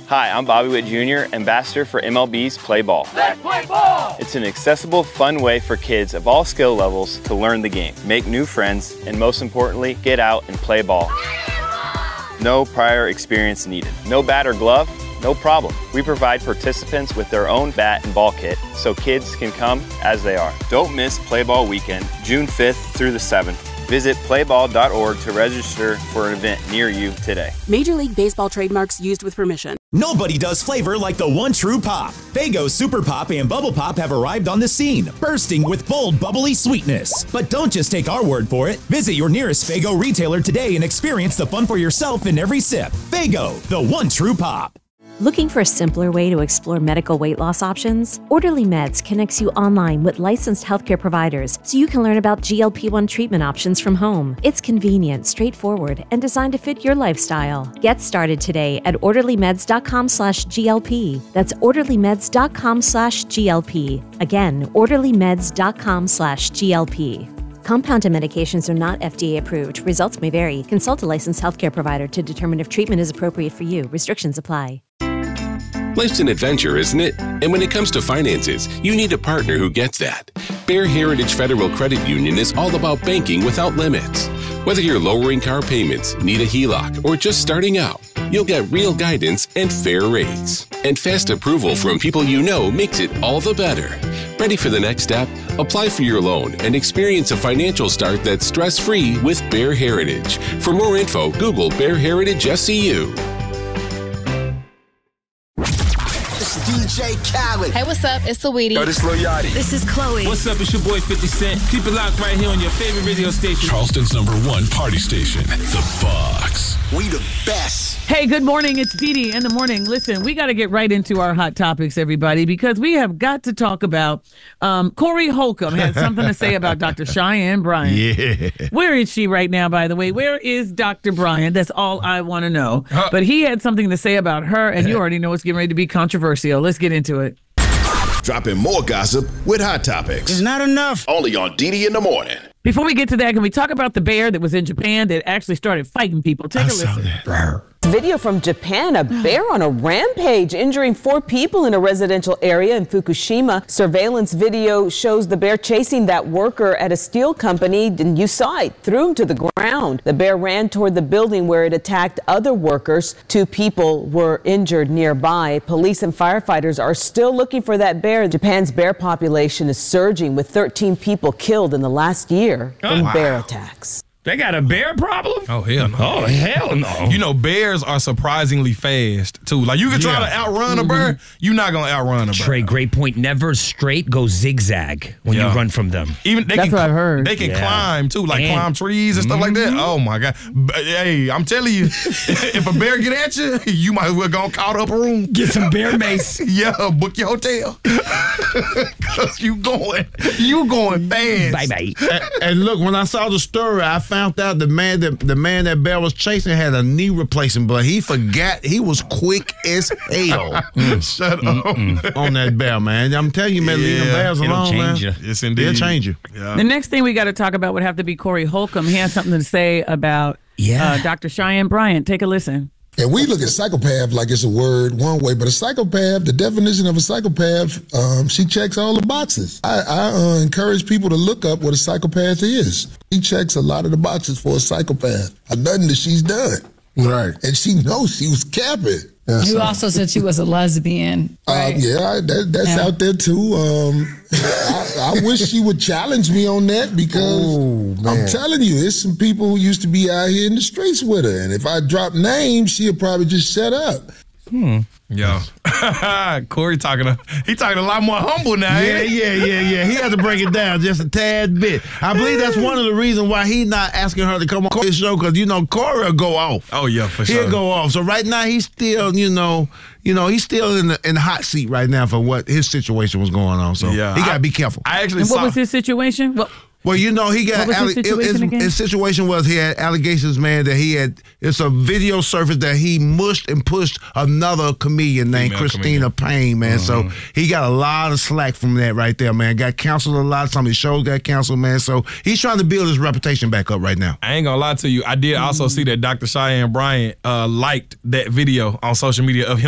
Hi, I'm Bobby Witt Jr., ambassador for MLB's Play Ball. Let's play ball! It's an accessible, fun way for kids of all skill levels to learn the game, make new friends, and most importantly, get out and play ball. No prior experience needed. No bat or glove? No problem. We provide participants with their own bat and ball kit so kids can come as they are. Don't miss Play Ball Weekend, June 5th through the 7th. Visit playball.org to register for an event near you today. Major League Baseball trademarks used with permission. Nobody does flavor like the one true pop. Faygo Super Pop and Bubble Pop have arrived on the scene, bursting with bold, bubbly sweetness. But don't just take our word for it. Visit your nearest Faygo retailer today and experience the fun for yourself in every sip. Faygo, the one true pop. Looking for a simpler way to explore medical weight loss options? Orderly Meds connects you online with licensed healthcare providers so you can learn about GLP-1 treatment options from home. It's convenient, straightforward, and designed to fit your lifestyle. Get started today at orderlymeds.com/GLP. That's orderlymeds.com/GLP. Again, orderlymeds.com/GLP. Compounded medications are not FDA approved. Results may vary. Consult a licensed healthcare provider to determine if treatment is appropriate for you. Restrictions apply. Life's an adventure, isn't it? And when it comes to finances, you need a partner who gets that. Bear Heritage Federal Credit Union is all about banking without limits. Whether you're lowering car payments, need a HELOC, or just starting out, you'll get real guidance and fair rates. And fast approval from people you know makes it all the better. Ready for the next step? Apply for your loan and experience a financial start that's stress-free with Bear Heritage. For more info, Google Bear Heritage FCU. DJ Khaled. Hey, what's up? It's Saweetie. Yo, this Lil Yachty. This is Chloe. What's up? It's your boy 50 Cent. Keep it locked right here on your favorite radio station. Charleston's #1 party station, The Fox. We the best. Hey, good morning. It's Dee Dee in the morning. Listen, we got to get right into our hot topics, everybody, because we have got to talk about Corey Holcomb had something to say about Dr. Cheyenne Bryant. Yeah. Where is she right now, by the way? Where is Dr. Bryant? That's all I want to know. But he had something to say about her, and you already know it's getting ready to be controversial. Let's get into it. Dropping more gossip with hot topics. It's not enough. Only on Dee Dee in the morning. Before we get to that, can we talk about the bear that was in Japan that actually started fighting people? Take a listen. Video from Japan, a bear on a rampage, injuring 4 people in a residential area in Fukushima. Surveillance video shows the bear chasing that worker at a steel company, and you saw it, threw him to the ground. The bear ran toward the building where it attacked other workers. 2 people were injured nearby. Police and firefighters are still looking for that bear. Japan's bear population is surging, with 13 people killed in the last year in bear attacks. They got a bear problem? Oh, hell no. Oh, hell no. You know, bears are surprisingly fast, too. Like, you can try to outrun a bear, you're not going to outrun a bear. Trey, great point. Never straight, go zigzag when you run from them. Even That's what I've heard. They can climb, too, like climb trees and stuff like that. Oh, my God. Hey, I'm telling you, if a bear get at you, you might as well go call up a room. Get some bear mace. Yeah, book your hotel. Because you going fast. Bye-bye. And look, when I saw the story, I found out the man that bear was chasing had a knee replacement, but he forgot he was quick as hell. Shut up. On that bear, man. I'm telling you, man, leave the bears alone, man. Yes, indeed. It'll change you. Yeah. The next thing we got to talk about would have to be Corey Holcomb. He has something to say about Dr. Cheyenne Bryant. Take a listen. And we look at psychopath like it's a word one way, but a psychopath, the definition of a psychopath, she checks all the boxes. I encourage people to look up what a psychopath is. She checks a lot of the boxes for a psychopath. Nothing that she's done. Right. And she knows she was capping. You also said she was a lesbian. Right? That's out there too. I wish she would challenge me on that, because I'm telling you, there's some people who used to be out here in the streets with her, and if I drop names, she'll probably just shut up. Yo, Corey he talking a lot more humble now. Yeah. He had to break it down just a tad bit. I believe that's one of the reasons why he's not asking her to come on his show, because, Corey will go off. Oh, yeah, for sure. He'll go off. So right now he's still, he's still in the hot seat right now for what his situation was going on. So he got to be careful. What was his situation? Well, he got his situation was he had allegations, man, that it's a video surfaced that he mushed and pushed another comedian named Christina Payne, man. So he got a lot of slack from that right there, man. Got canceled a lot. Some of his shows got canceled, man. So he's trying to build his reputation back up right now. I ain't gonna lie to you. I did also see that Dr. Cheyenne Bryant liked that video on social media of him